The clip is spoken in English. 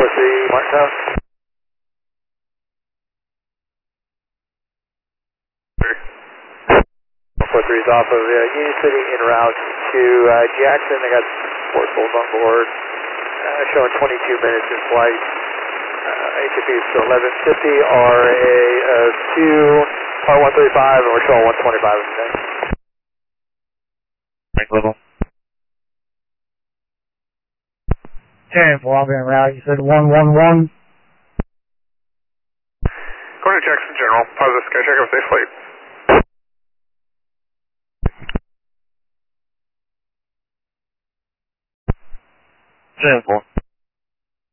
143 Martin. 143 is off of Union City en route to Jackson. I got 4 souls on board, showing 22 minutes in flight. ATP is still 1150, RA 2, Part 135, and we're showing 125 in the day. Rank level. 10 for en route, you said 111. Going to Jackson General, positive sky check of safe flight. 10-4.